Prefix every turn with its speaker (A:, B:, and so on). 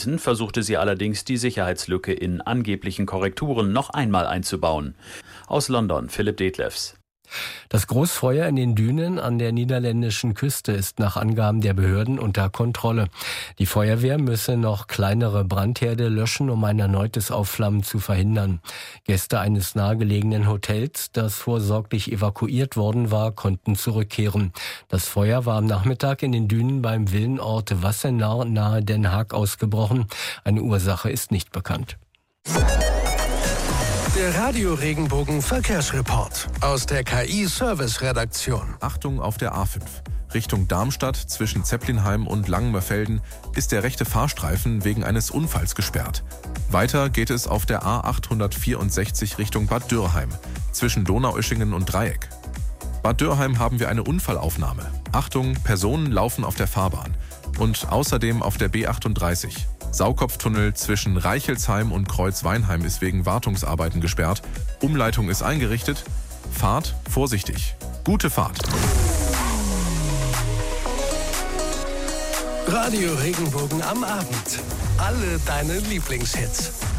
A: versuchte sie allerdings, die Sicherheitslücke in angeblichen Korrekturen noch einmal einzubauen. Aus London, Philipp Detlefs.
B: Das Großfeuer in den Dünen an der niederländischen Küste ist nach Angaben der Behörden unter Kontrolle. Die Feuerwehr müsse noch kleinere Brandherde löschen, um ein erneutes Aufflammen zu verhindern. Gäste eines nahegelegenen Hotels, das vorsorglich evakuiert worden war, konnten zurückkehren. Das Feuer war am Nachmittag in den Dünen beim Villenort Wassenaar nahe Den Haag ausgebrochen. Eine Ursache ist nicht bekannt.
C: Der Radio-Regenbogen Verkehrsreport aus der KI-Service-Redaktion.
D: Achtung auf der A5. Richtung Darmstadt zwischen Zepplinheim und Langenmerfelden ist der rechte Fahrstreifen wegen eines Unfalls gesperrt. Weiter geht es auf der A864 Richtung Bad Dürrheim zwischen Donaueschingen und Dreieck. Bad Dürrheim haben wir eine Unfallaufnahme. Achtung, Personen laufen auf der Fahrbahn. Und außerdem auf der B38. Saukopftunnel zwischen Reichelsheim und Kreuzweinheim ist wegen Wartungsarbeiten gesperrt. Umleitung ist eingerichtet. Fahrt vorsichtig. Gute Fahrt.
C: Radio Regenbogen am Abend. Alle deine Lieblingshits.